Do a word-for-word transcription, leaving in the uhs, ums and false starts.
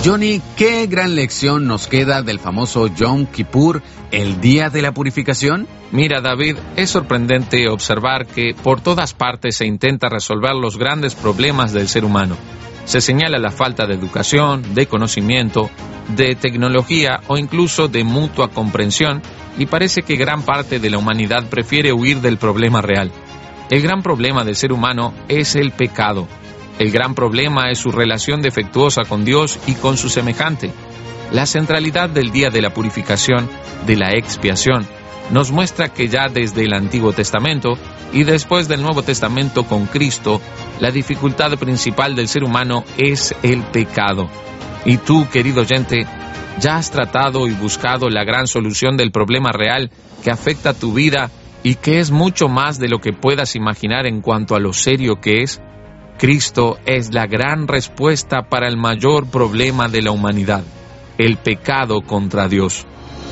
Johnny, ¿qué gran lección nos queda del famoso Yom Kippur, el día de la purificación? Mira, David, es sorprendente observar que por todas partes se intenta resolver los grandes problemas del ser humano. Se señala la falta de educación, de conocimiento, de tecnología o incluso de mutua comprensión, y parece que gran parte de la humanidad prefiere huir del problema real. El gran problema del ser humano es el pecado. El gran problema es su relación defectuosa con Dios y con su semejante. La centralidad del día de la purificación, de la expiación, nos muestra que ya desde el Antiguo Testamento y después del Nuevo Testamento con Cristo, la dificultad principal del ser humano es el pecado. Y tú, querido oyente, ¿ya has tratado y buscado la gran solución del problema real que afecta tu vida y que es mucho más de lo que puedas imaginar en cuanto a lo serio que es? Cristo es la gran respuesta para el mayor problema de la humanidad, el pecado contra Dios.